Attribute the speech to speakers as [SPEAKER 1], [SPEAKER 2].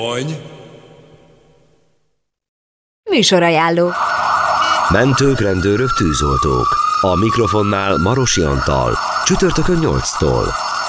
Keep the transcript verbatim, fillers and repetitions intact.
[SPEAKER 1] Műsorajánló.
[SPEAKER 2] Mentők, rendőrök, tűzoltók. A mikrofonnál Marosi Antal. Csütörtökön nyolctól.